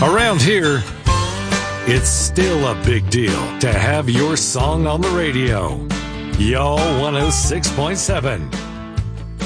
Around here, it's still a big deal to have your song on the radio. Y'all 106.7